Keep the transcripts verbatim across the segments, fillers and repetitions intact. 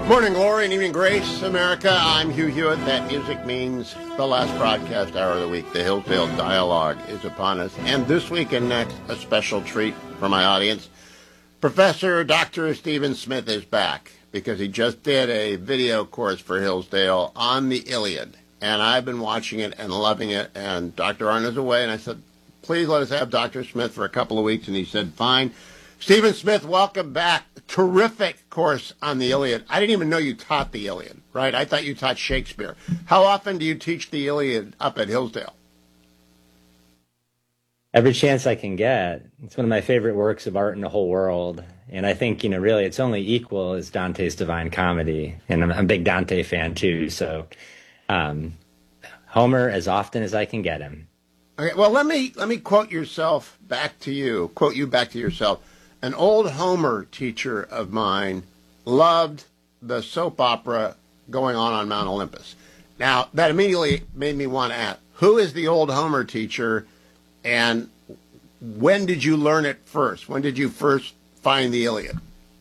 Morning glory and evening grace, America. I'm Hugh Hewitt. That music means the last broadcast hour of the week. The Hillsdale Dialogue is upon us. And this week and next, a special treat for my audience. Professor Doctor Stephen Smith is back because he just did a video course for Hillsdale on the Iliad. And I've been watching it and loving it. And Doctor Arndt is away. And I said, please let us have Doctor Smith for a couple of weeks. And he said, fine. Stephen Smith, welcome back. Terrific course on the Iliad. I didn't even know you taught the Iliad, right? I thought you taught Shakespeare. How often do you teach the Iliad up at Hillsdale? Every chance I can get. It's one of my favorite works of art in the whole world. And I think, you know, really it's only equal as Dante's Divine Comedy. And I'm, I'm a big Dante fan too. So um, Homer as often as I can get him. Okay, well, let me let me quote yourself back to you, quote you back to yourself. An old Homer teacher of mine loved the soap opera going on on Mount Olympus. Now, that immediately made me want to ask, who is the old Homer teacher, and when did you learn it first? When did you first find the Iliad?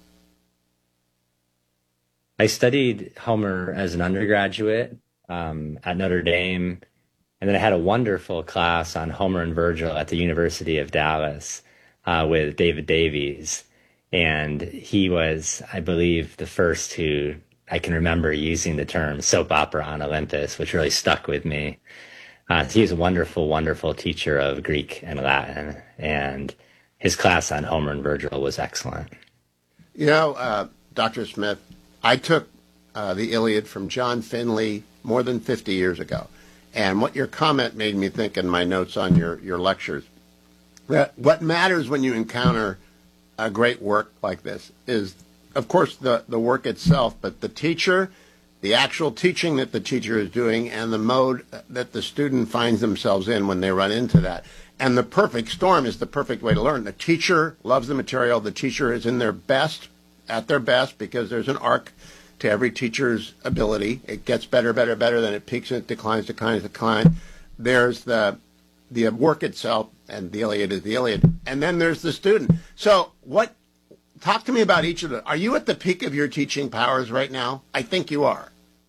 I studied Homer as an undergraduate um, at Notre Dame, and then I had a wonderful class on Homer and Virgil at the University of Dallas. Uh, with David Davies, and he was, I believe, the first who I can remember using the term soap opera on Olympus, which really stuck with me. Uh, he was a wonderful, wonderful teacher of Greek and Latin, and his class on Homer and Virgil was excellent. You know, uh, Doctor Smith, I took uh, the Iliad from John Finley more than fifty years ago, and what your comment made me think in my notes on your, your lectures, that what matters when you encounter a great work like this is, of course, the, the work itself, but the teacher, the actual teaching that the teacher is doing, and the mode that the student finds themselves in when they run into that. And the perfect storm is the perfect way to learn. The teacher loves the material. The teacher is in their best, at their best, because there's an arc to every teacher's ability. It gets better, better, better, then it peaks and it declines, declines, declines. There's the the work itself, and the Iliad is the Iliad. And then there's the student. So what, talk to me about each of them. Are you at the peak of your teaching powers right now? I think you are.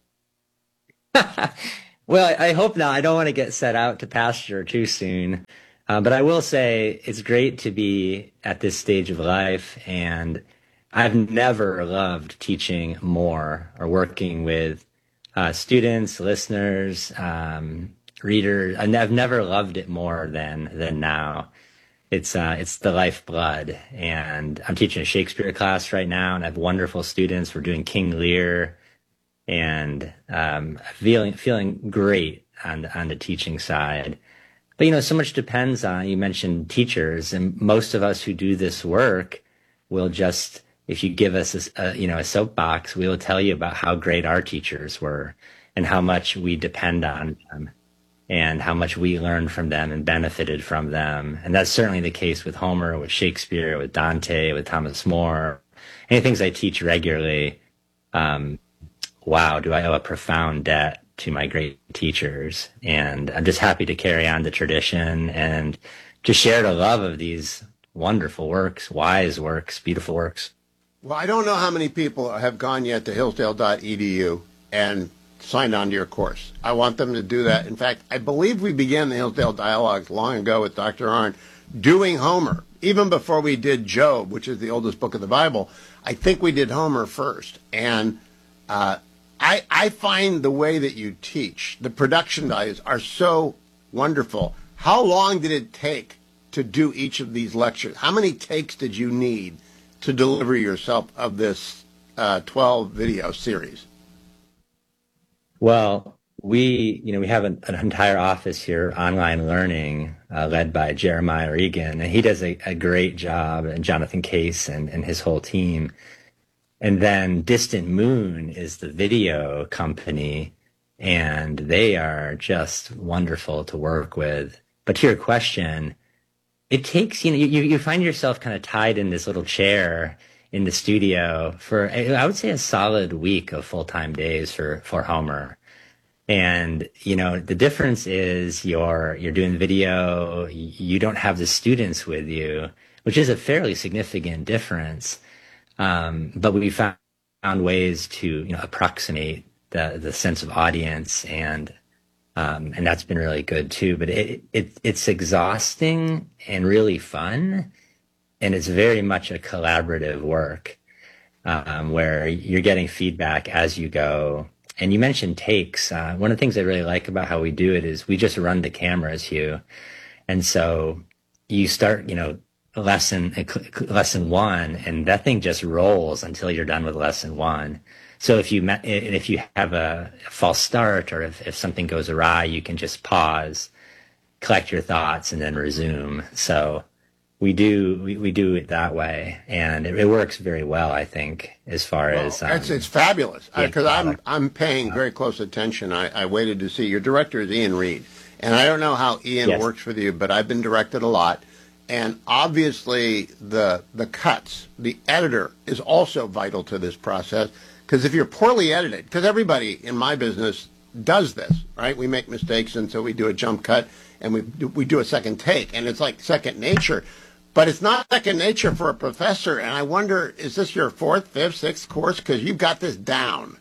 Well, I hope not. I don't want to get set out to pasture too soon. Uh, but I will say it's great to be at this stage of life. And I've never loved teaching more or working with uh, students, listeners, um, readers. I've never loved it more than than now. It's uh, it's the lifeblood, and I'm teaching a Shakespeare class right now, and I have wonderful students. We're doing King Lear, and um, feeling feeling great on the, on the teaching side. But you know, so much depends on. You mentioned teachers, and most of us who do this work will just, if you give us a, a you know a soapbox, we will tell you about how great our teachers were and how much we depend on them, and how much we learned from them and benefited from them. And that's certainly the case with Homer, with Shakespeare, with Dante, with Thomas More. Any things I teach regularly, um, wow, do I owe a profound debt to my great teachers. And I'm just happy to carry on the tradition and just share the love of these wonderful works, wise works, beautiful works. Well, I don't know how many people have gone yet to hillsdale dot e d u and signed on to your course. I want them to do that. In fact, I believe we began the Hillsdale Dialogues long ago with Doctor Arndt doing Homer, even before we did Job, which is the oldest book of the Bible. I think we did Homer first. And uh, I, I find the way that you teach, the production values are so wonderful. How long did it take to do each of these lectures? How many takes did you need to deliver yourself of this uh, twelve video series? Well, we, you know, we have an, an entire office here, online learning, uh, led by Jeremiah Regan, and he does a, a great job, and Jonathan Case and, and his whole team. And then Distant Moon is the video company, and they are just wonderful to work with. But to your question, it takes, you know, you, you find yourself kind of tied in this little chair in the studio for, I would say, a solid week of full-time days for, for Homer. And, you know, the difference is you're, you're doing video, you don't have the students with you, which is a fairly significant difference. Um, but we found ways to, you know, approximate the the sense of audience, and um, and that's been really good too. But it, it it's exhausting and really fun, and it's very much a collaborative work um, where you're getting feedback as you go. And you mentioned takes. Uh, one of the things I really like about how we do it is we just run the cameras, Hugh, and so you start, you know, lesson lesson one, and that thing just rolls until you're done with lesson one. So if you if you have a false start, or if, if something goes awry, you can just pause, collect your thoughts, and then resume. So we do we, we do it that way, and it, it works very well, I think, as far well, as um, it's, it's fabulous because yeah, I'm I'm paying very close attention. I, I waited to see your director is Ian Reed, and I don't know how Ian yes. works with you, but I've been directed a lot. And obviously, the the cuts, the editor is also vital to this process, because if you're poorly edited, because everybody in my business does this, right? We make mistakes, and so we do a jump cut, and we do, we do a second take, and it's like second nature. But it's not second nature for a professor, and I wonder, is this your fourth, fifth, sixth course? Because you've got this down.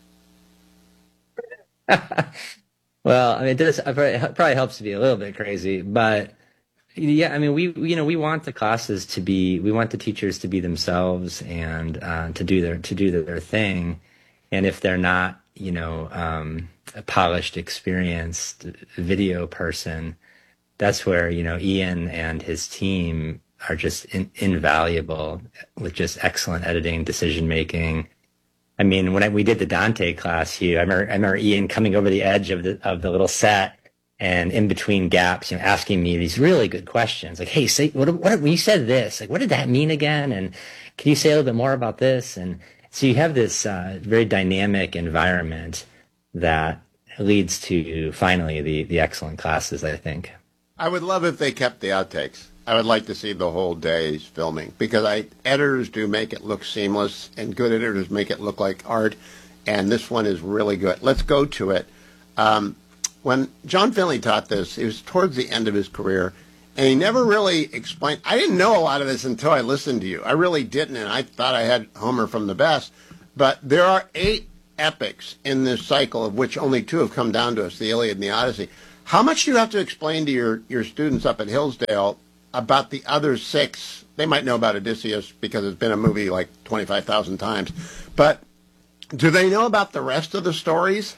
Well, I mean, it, does, it probably helps to be a little bit crazy, but... Yeah, I mean, we you know we want the classes to be, we want the teachers to be themselves, and uh, to do their to do their thing, and if they're not, you know, um, a polished, experienced video person, that's where, you know, Ian and his team are just in, invaluable with just excellent editing, decision making. I mean, when I, we did the Dante class, Hugh, I remember, I remember Ian coming over the edge of the of the little set, and in between gaps, you know, asking me these really good questions, like, "Hey, say what, what when you said this, like, what did that mean again? And can you say a little bit more about this?" And so you have this uh, very dynamic environment that leads to finally the the excellent classes, I think. I would love if they kept the outtakes. I would like to see the whole day's filming, because I editors do make it look seamless, and good editors make it look like art. And this one is really good. Let's go to it. Um, When John Finley taught this, it was towards the end of his career, and he never really explained. I didn't know a lot of this until I listened to you. I really didn't, and I thought I had Homer from the best. But there are eight epics in this cycle, of which only two have come down to us, the Iliad and the Odyssey. How much do you have to explain to your, your students up at Hillsdale about the other six? They might know about Odysseus because it's been a movie like twenty-five thousand times. But do they know about the rest of the stories?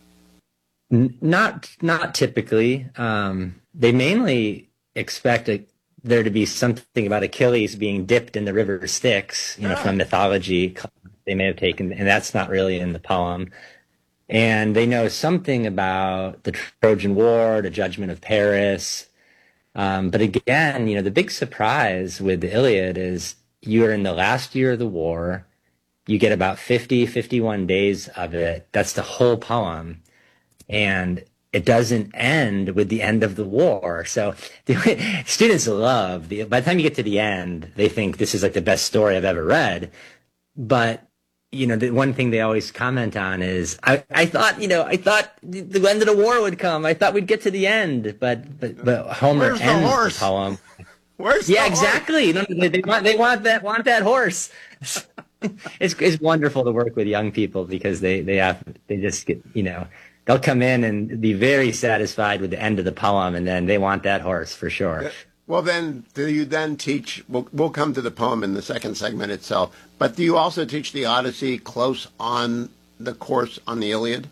Not not typically. Um, they mainly expect a, there to be something about Achilles being dipped in the river Styx, you know, from mythology they may have taken, and that's not really in the poem. And they know something about the Trojan War, the Judgment of Paris. Um, but again, you know, the big surprise with the Iliad is you're in the last year of the war. You get about fifty, fifty-one days of it. That's the whole poem. And it doesn't end with the end of the war. So the, students love the, by the time you get to the end, they think this is like the best story I've ever read. But, you know, the one thing they always comment on is, I, I thought, you know, I thought the end of the war would come. I thought we'd get to the end, but, but, but Homer Where's ends the, horse? the poem. Where's yeah, the exactly. Horse? They, they want, they want that, want that horse. it's, it's wonderful to work with young people, because they, they have, they just get, you know, they'll come in and be very satisfied with the end of the poem, and then they want that horse for sure. Well, then, do you then teach, we'll, we'll come to the poem in the second segment itself, but do you also teach the Odyssey close on the course on the Iliad?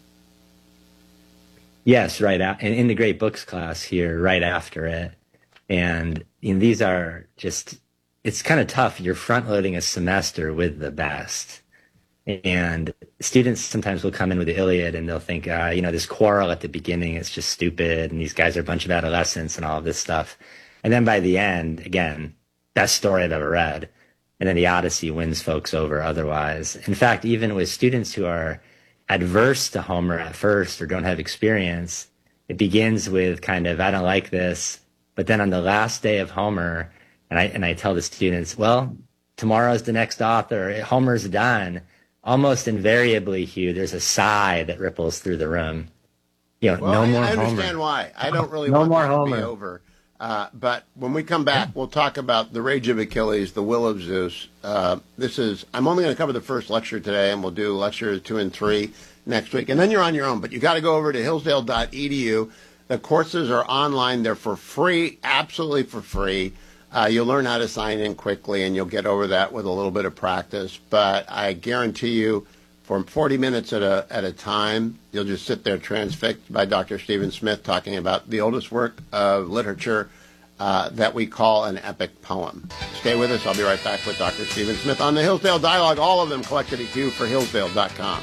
Yes, right. And in the Great Books class here, right after it. And you know, these are just, it's kind of tough. You're front loading a semester with the best. And students sometimes will come in with the Iliad and they'll think, uh, you know, this quarrel at the beginning is just stupid, and these guys are a bunch of adolescents and all of this stuff. And then by the end, again, best story I've ever read. And then the Odyssey wins folks over otherwise. In fact, even with students who are adverse to Homer at first or don't have experience, it begins with kind of, I don't like this. But then on the last day of Homer, and I, and I tell the students, well, tomorrow's the next author. Homer's done. Almost invariably, Hugh, there's a sigh that ripples through the room. You know, well, no I, more I Homer. understand why. I don't really no want more that Homer. to be over. Uh, but when we come back, we'll talk about The Rage of Achilles, The Will of Zeus. Uh, this is, I'm only going to cover the first lecture today, and we'll do lectures two and three next week. And then you're on your own, but you got to go over to hillsdale dot e d u. The courses are online. They're for free, absolutely for free. Uh, you'll learn how to sign in quickly, and you'll get over that with a little bit of practice. But I guarantee you, for forty minutes at a at a time, you'll just sit there transfixed by Doctor Stephen Smith talking about the oldest work of literature uh, that we call an epic poem. Stay with us. I'll be right back with Doctor Stephen Smith on the Hillsdale Dialogue, all of them collected at you for hillsdale dot com.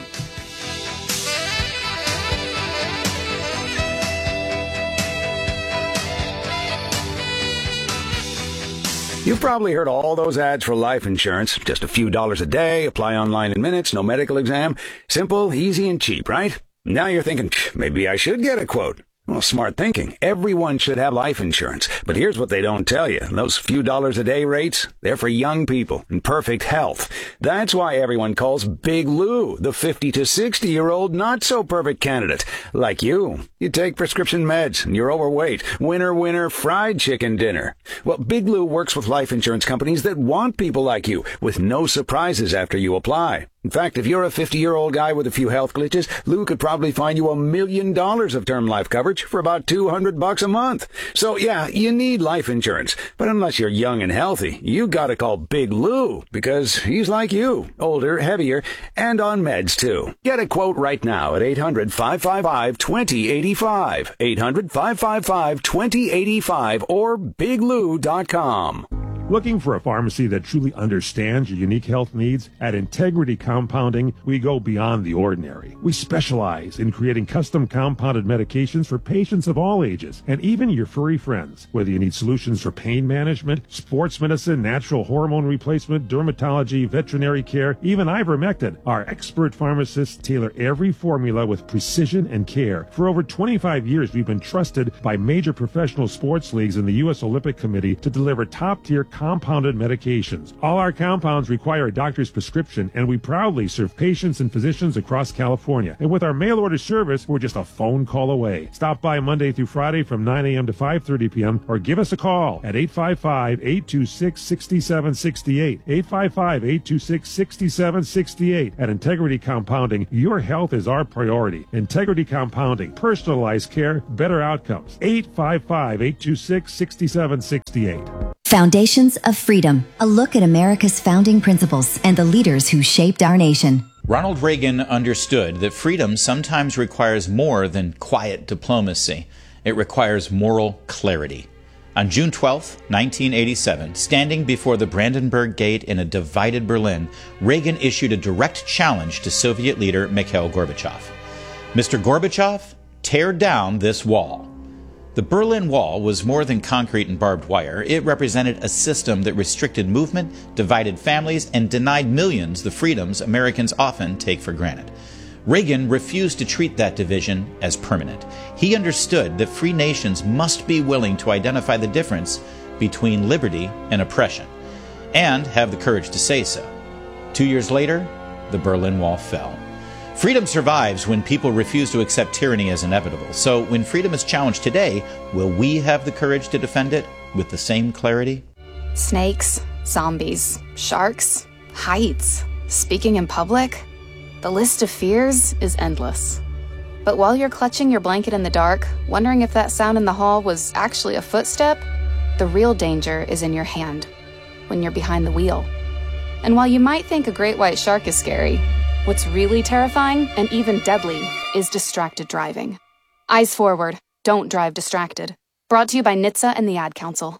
You've probably heard all those ads for life insurance. Just a few dollars a day, apply online in minutes, no medical exam. Simple, easy, and cheap, right? Now you're thinking, maybe I should get a quote. Well, smart thinking. Everyone should have life insurance. But here's what they don't tell you. Those few dollars a day rates, they're for young people in perfect health. That's why everyone calls Big Lou the fifty to sixty-year-old not-so-perfect candidate. Like you. You take prescription meds and you're overweight. Winner, winner, fried chicken dinner. Well, Big Lou works with life insurance companies that want people like you with no surprises after you apply. In fact, if you're a fifty-year-old guy with a few health glitches, Lou could probably find you a million dollars of term life coverage for about two hundred bucks a month. So yeah, you need life insurance. But unless you're young and healthy, you gotta call Big Lou, because he's like you, older, heavier, and on meds too. Get a quote right now at eight hundred, five five five, two zero eight five, eight hundred, five five five, two zero eight five, or big lou dot com. Looking for a pharmacy that truly understands your unique health needs? At Integrity Compounding, we go beyond the ordinary. We specialize in creating custom compounded medications for patients of all ages, and even your furry friends. Whether you need solutions for pain management, sports medicine, natural hormone replacement, dermatology, veterinary care, even ivermectin, our expert pharmacists tailor every formula with precision and care. For over twenty-five years, we've been trusted by major professional sports leagues and the U S Olympic Committee to deliver top-tier compounded medications. All our compounds require a doctor's prescription, and we proudly serve patients and physicians across California. And with our mail order service, we're just a phone call away. Stop by Monday through Friday from nine a.m. to five thirty p.m. or give us a call at eight five five, eight two six, six seven six eight. eight five five, eight two six, six seven six eight. At Integrity Compounding, your health is our priority. Integrity Compounding, personalized care, better outcomes. eight five five, eight two six, six seven six eight. Foundations of Freedom, a look at America's founding principles and the leaders who shaped our nation. Ronald Reagan understood that freedom sometimes requires more than quiet diplomacy. It requires moral clarity. On June twelfth, nineteen eighty-seven, standing before the Brandenburg Gate in a divided Berlin, Reagan issued a direct challenge to Soviet leader Mikhail Gorbachev. Mister Gorbachev, tear down this wall. The Berlin Wall was more than concrete and barbed wire. It represented a system that restricted movement, divided families, and denied millions the freedoms Americans often take for granted. Reagan refused to treat that division as permanent. He understood that free nations must be willing to identify the difference between liberty and oppression, and have the courage to say so. Two years later, the Berlin Wall fell. Freedom survives when people refuse to accept tyranny as inevitable. So when freedom is challenged today, will we have the courage to defend it with the same clarity? Snakes, zombies, sharks, heights, speaking in public. The list of fears is endless. But while you're clutching your blanket in the dark, wondering if that sound in the hall was actually a footstep, the real danger is in your hand, when you're behind the wheel. And while you might think a great white shark is scary, what's really terrifying and even deadly is distracted driving. Eyes forward, don't drive distracted. Brought to you by N H T S A and the Ad Council.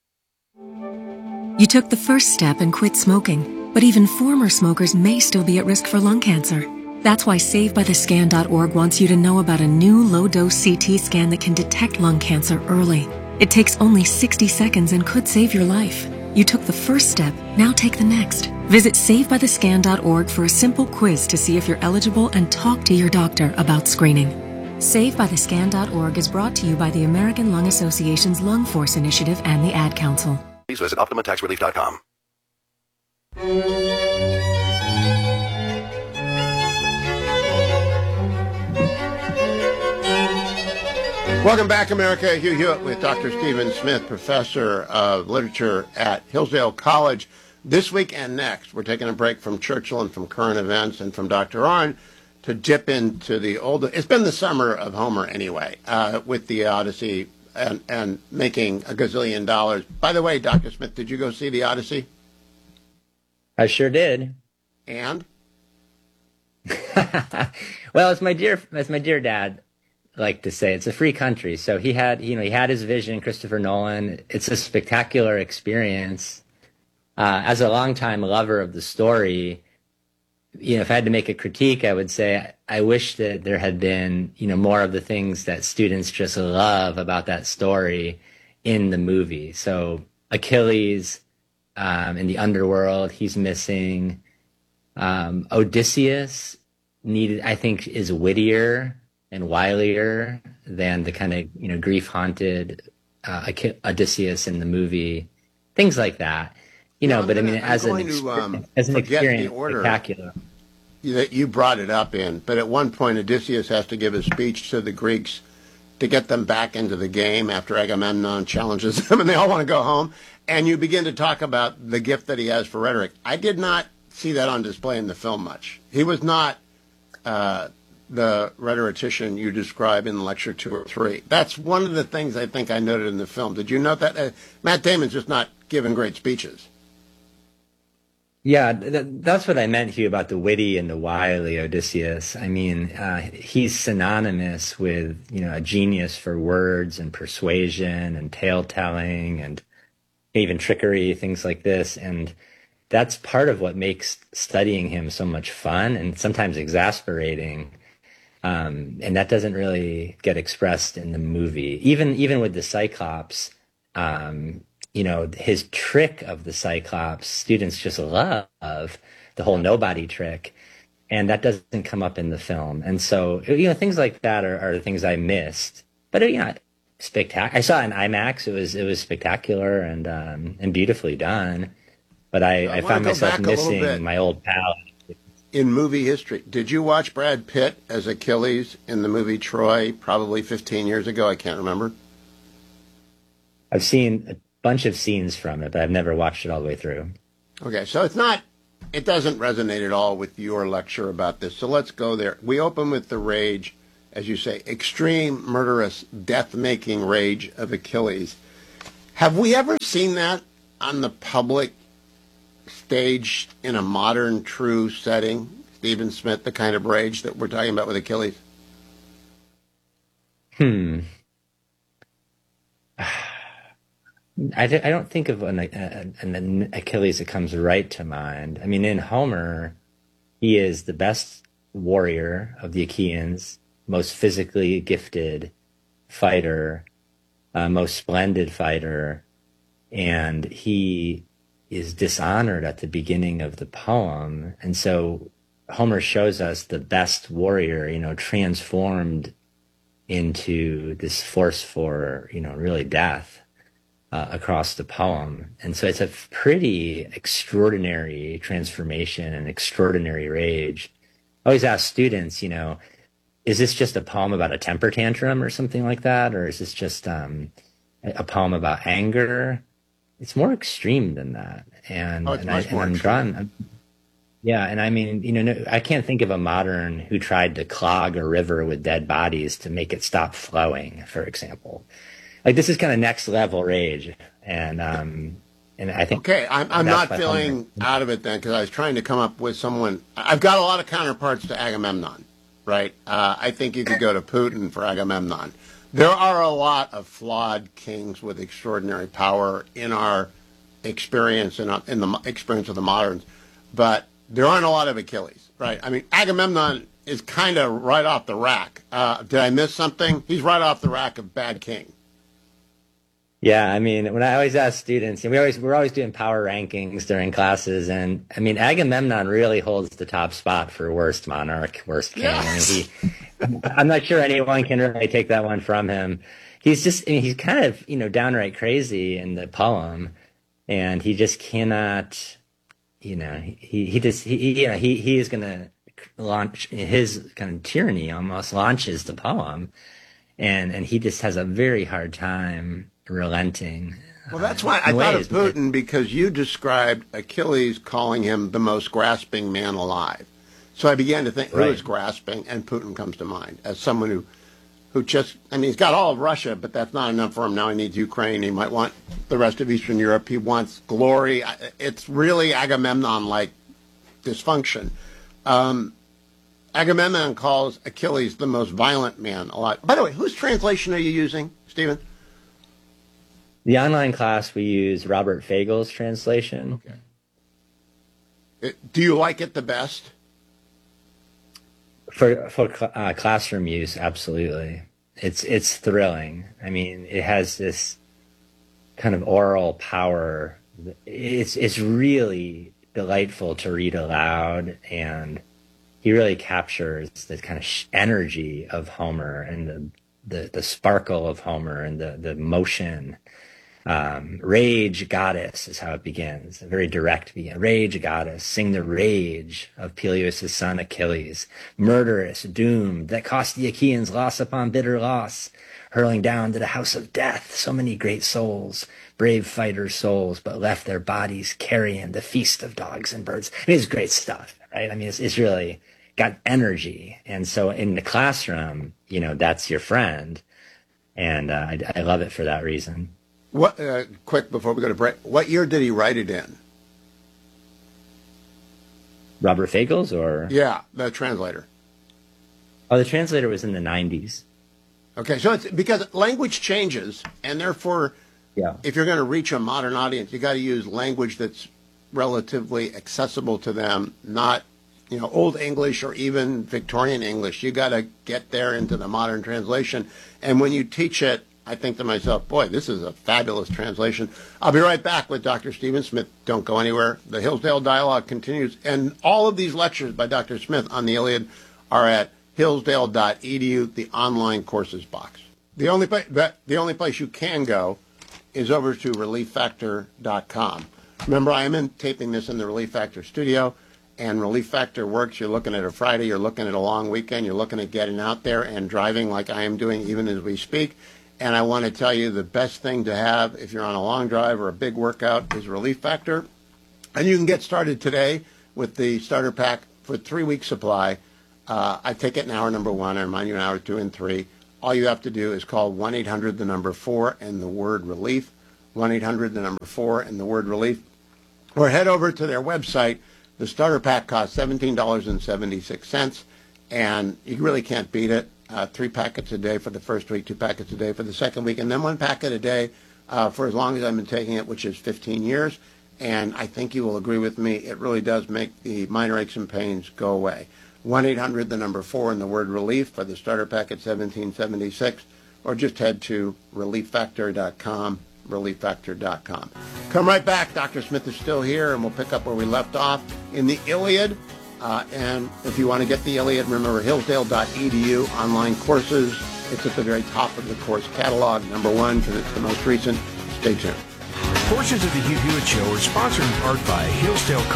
You took the first step and quit smoking, but even former smokers may still be at risk for lung cancer. That's why save by the scan dot org wants you to know about a new low-dose C T scan that can detect lung cancer early. It takes only sixty seconds and could save your life. You took the first step, now take the next. Visit save by the scan dot org for a simple quiz to see if you're eligible and talk to your doctor about screening. save by the scan dot org is brought to you by the American Lung Association's Lung Force Initiative and the Ad Council. Please visit optima tax relief dot com. Welcome back, America. Hugh Hewitt with Doctor Stephen Smith, professor of literature at Hillsdale College. This week and next, we're taking a break from Churchill and from current events and from Doctor Arnn to dip into the old. It's been the summer of Homer anyway, uh, with the Odyssey and, and making a gazillion dollars. By the way, Doctor Smith, did you go see the Odyssey? I sure did. And? Well, as my dear, as my dear dad liked to say, it's a free country. So he had, you know, he had his vision, Christopher Nolan. It's a spectacular experience. Uh, as a longtime lover of the story, you know, if I had to make a critique, I would say I wish that there had been, you know, more of the things that students just love about that story in the movie. So Achilles um, in the underworld, he's missing. Um, Odysseus needed, I think, is wittier and wilier than the kind of, you know, grief-haunted uh, Odysseus in the movie. Things like that. You know, I'm but gonna, I mean, I'm as an, going exper- to, um, as an forget experience, the order spectacular. that you brought it up in, but at one point Odysseus has to give a speech to the Greeks to get them back into the game after Agamemnon challenges them and they all want to go home. And you begin to talk about the gift that he has for rhetoric. I did not see that on display in the film much. He was not uh, the rhetorician you describe in lecture two or three. That's one of the things I think I noted in the film. Did you note that? Uh, Matt Damon's just not giving great speeches. Yeah, th- that's what I meant, Hugh, about the witty and the wily Odysseus. I mean, uh, he's synonymous with, you know, a genius for words and persuasion and tale-telling and even trickery, things like this. And that's part of what makes studying him so much fun and sometimes exasperating. Um, and that doesn't really get expressed in the movie. Even even with the Cyclops, um, you know, his trick of the Cyclops, students just love the whole nobody trick. And that doesn't come up in the film. And so, you know, things like that are, are the things I missed. But, you know, spectacular. I saw it in IMAX. It was it was spectacular and um, and beautifully done. But I, I, I found go myself back a little missing bit. my old pal. In movie history, did you watch Brad Pitt as Achilles in the movie Troy probably fifteen years ago? I can't remember. I've seen a bunch of scenes from it, but I've never watched it all the way through. Okay, so it's not, it doesn't resonate at all with your lecture about this. So let's go there. We open with the rage, as you say, extreme, murderous, death-making rage of Achilles. Have we ever seen that on the public stage in a modern, true setting? Stephen Smith, the kind of rage that we're talking about with Achilles? Hmm. I, I don't think of an, an, an Achilles that comes right to mind. I mean, in Homer, he is the best warrior of the Achaeans, most physically gifted fighter, uh, most splendid fighter, and he is dishonored at the beginning of the poem. And so Homer shows us the best warrior, you know, transformed into this force for, you know, really death. Uh, across the poem. And so it's a pretty extraordinary transformation and extraordinary rage. I always ask students, you know, is this just a poem about a temper tantrum or something like that? Or is this just um, a poem about anger? It's more extreme than that. And, oh, it's and, much I, more and I'm extreme. drawn. Yeah, and I mean, you know, no, I can't think of a modern who tried to clog a river with dead bodies to make it stop flowing, for example. Like, this is kind of next level rage, and um, and I think okay, I'm I'm not feeling out of it then, because I was trying to come up with someone. I've got a lot of counterparts to Agamemnon, right? Uh, I think you could go to Putin for Agamemnon. There are a lot of flawed kings with extraordinary power in our experience and in, in the experience of the moderns, but there aren't a lot of Achilles, right? I mean, Agamemnon is kind of right off the rack. Uh, did I miss something? He's right off the rack of bad king. Yeah, I mean, when I always ask students, and we always we're always doing power rankings during classes, and I mean, Agamemnon really holds the top spot for worst monarch, worst king. Yes. I mean, he, I'm not sure anyone can really take that one from him. He's just, I mean, he's kind of, you know, downright crazy in the poem, and he just cannot, you know, he he just he you know he he is going to launch his kind of tyranny, almost launches the poem. and and he just has a very hard time relenting. Well, that's why I thought of Putin, because you described Achilles calling him the most grasping man alive. So I began to think, who Right. is grasping? And Putin comes to mind as someone who, who just, I mean, he's got all of Russia, but that's not enough for him. Now he needs Ukraine. He might want the rest of Eastern Europe. He wants glory. It's really Agamemnon-like dysfunction. Um, Agamemnon calls Achilles the most violent man alive. By the way, whose translation are you using, Stephen? The online class, we use Robert Fagel's translation. Okay. It, do you like it the best? For for cl- uh, classroom use, absolutely. It's it's thrilling. I mean, it has this kind of oral power. It's it's really delightful to read aloud, and he really captures the kind of sh- energy of Homer and the, the the sparkle of Homer and the the motion. Um, rage goddess is how it begins. A very direct begin. Rage goddess, sing the rage of Peleus' son Achilles. Murderous, doomed, that cost the Achaeans loss upon bitter loss. Hurling down to the house of death, so many great souls, brave fighter souls, but left their bodies carrying the feast of dogs and birds. I mean, it's great stuff, right? I mean, it's, it's really got energy. And so in the classroom, you know, that's your friend. And uh, I, I love it for that reason. What, uh, quick before we go to break, what year did he write it in? Robert Fagel's or? Yeah, the translator. Oh, the translator was in the nineties. Okay, so it's because language changes, and therefore, yeah. if you're going to reach a modern audience, you got to use language that's relatively accessible to them, not, you know, Old English or even Victorian English. You got to get there into the modern translation. And when you teach it, I think to myself, boy, this is a fabulous translation. I'll be right back with Doctor Stephen Smith. Don't go anywhere. The Hillsdale Dialogue continues. And all of these lectures by Doctor Smith on the Iliad are at hillsdale dot e d u, the online courses box. The only, place, the only place you can go is over to relief factor dot com. Remember, I am in, taping this in the Relief Factor studio, and Relief Factor works. You're looking at a Friday, you're looking at a long weekend, you're looking at getting out there and driving like I am doing even as we speak. And I want to tell you the best thing to have if you're on a long drive or a big workout is Relief Factor. And you can get started today with the starter pack for three weeks supply. Uh, I take it in hour number one. I remind you in hour two and three. All you have to do is call one eight hundred, the number four, and the word relief. one eight hundred, the number four, and the word relief. Or head over to their website. The starter pack costs seventeen dollars and seventy-six cents, and you really can't beat it. Uh, three packets a day for the first week, two packets a day for the second week, and then one packet a day uh, for as long as I've been taking it, which is fifteen years. And I think you will agree with me. It really does make the minor aches and pains go away. one eight hundred, the number four, and the word relief for the starter pack at seventeen seventy-six, or just head to relief factor dot com, relief factor dot com. Come right back. Doctor Smith is still here, and we'll pick up where we left off in the Iliad. Uh, and if you want to get the Iliad, remember hillsdale dot e d u, online courses. It's at the very top of the course catalog, number one, because it's the most recent. Stay tuned. Portions of the Hugh Hewitt Show are sponsored in part by Hillsdale